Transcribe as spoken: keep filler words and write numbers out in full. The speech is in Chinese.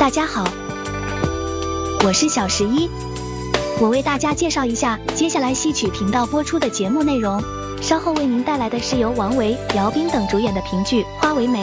大家好，我是小十一，我为大家介绍一下接下来戏曲频道播出的节目内容。稍后为您带来的是由王维、姚斌等主演的评剧《花为媒》。